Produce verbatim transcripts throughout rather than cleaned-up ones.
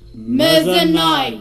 مزناي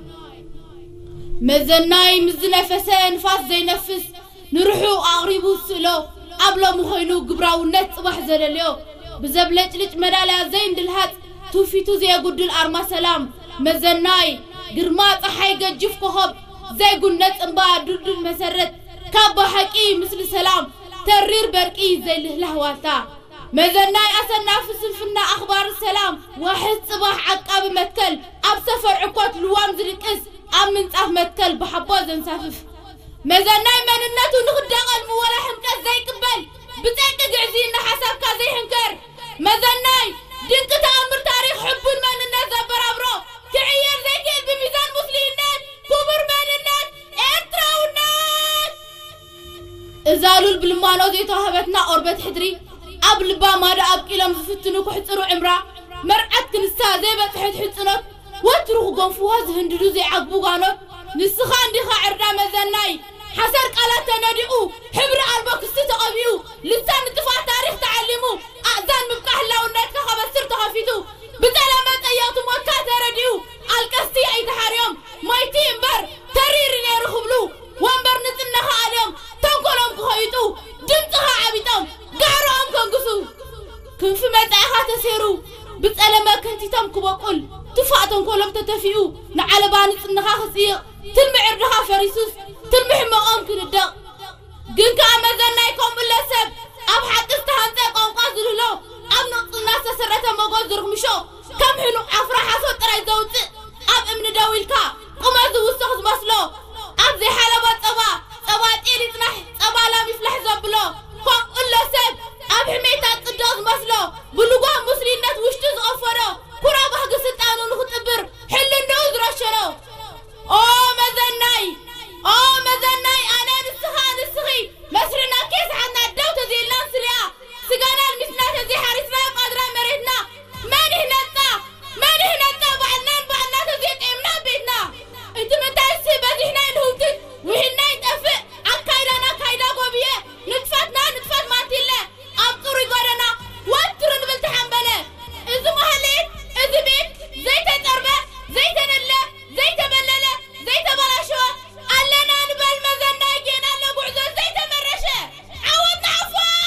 مزناي مزنفسه نفاس زي نفس نروحو أقربو السلو قبل مخينو قبراو النت صباح زلاليو بزبلت لج مدالة زين دلهات توفيتو زي قد الأرما سلام مزناي قرمات حيقة جفكو هب زي قنات انبا دود المسرت كابا حكي مثل سلام ترير بركي زي الهواتا مزناي أسن نافس فينا أخبار السلام واحد صباح عقاب متكل أب سفر عقوات لوام زرقس أم من صاف متكل بحبوز نسافف مزناي من الناتو نخدق المولا حمكة زي قبل بتاك قعزين حسابك زي حنكر مزناي دينك تأمر تاريخ حبون من الناس برابرو تعير زي كيد بميزان مسلمين كبر من الناس اتراونات ازالوا بالمانو زي توهبتنا أربت حدري قبل با ماذا أبكي لم تفتنوا كحتروا عمرا مرعت كنستا زي بتحت حتنوت وتروح قنفوها زهندلو زي عقبو قانوت نسخان دي خاعرنا مزناي حسر قالت تنادئو حبر قلبك استتقبيو لسان اتفاع تاريخ تعلمو أعزان مبقى هلا والناس كخبستر تخافيتو بسلامات أياتو موتكا ترديو الكستي أي تحاريوم مايتي امبر تريري نيرخبلو وانبر نتنخا عليهم تنكولهم كخيتو دمتها عبيتهم قارهم كنقصو كنف مزايخا تسيرو بسلامات كنتيتم كبقل تفاعتهم كولهم تتفيو نعالبان نتنخا خسيق تلمع الرها فريسوس تلمح مقام كندق قنك أمزنايكم باللسب أب حق استهانتي قوم قازلو لو أب نقص الناس سرطة مقوز رغمشو كم حنو أفرح